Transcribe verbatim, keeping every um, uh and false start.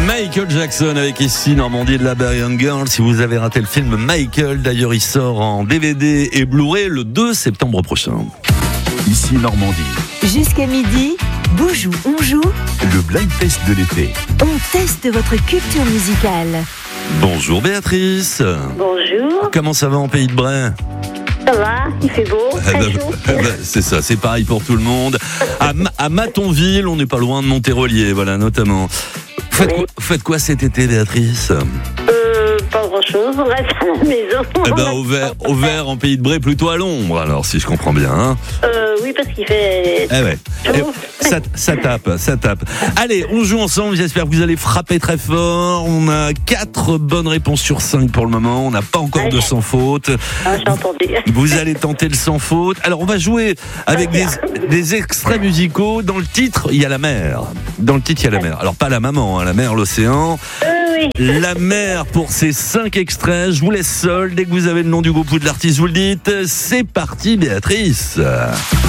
Michael Jackson avec ici Normandie de la Berrien Girl. Si vous avez raté le film Michael, d'ailleurs il sort en D V D et Blu-ray le deux septembre prochain. Ici Normandie. Jusqu'à midi, Boujou, on joue. Le blind test de l'été. On teste votre culture musicale. Bonjour Béatrice. Bonjour, Comment ça va en Pays de Bray? ça va, il fait beau, Eh très ben, chaud. eh ben, c'est ça, c'est pareil pour tout le monde. À, Ma- à Matonville, on n'est pas loin de Monterolier, voilà, notamment. Vous faites, Oui. quoi, vous faites quoi cet été, Béatrice? Euh, pas grand chose, on reste à la maison. Eh ben, On a- au vert, au vert en Pays de Bray, plutôt à l'ombre, alors, si je comprends bien. Hein. Euh, oui, parce qu'il fait Eh ouais. Eh, chaud. ça, ça tape, ça tape. Allez, on joue ensemble. J'espère que vous allez frapper très fort. On a quatre bonnes réponses sur cinq pour le moment. On n'a pas encore de sans faute. Ah, j'ai entendu. Vous allez tenter le sans faute. Alors, on va jouer avec des, des extraits musicaux. Dans le titre, il y a la mer. Dans le titre, il y a la mer. Alors, pas la maman, hein, la mer, l'océan. Euh, oui. La mer pour ces cinq extraits. Je vous laisse seul. Dès que vous avez le nom du groupe ou de l'artiste, vous le dites. C'est parti, Béatrice.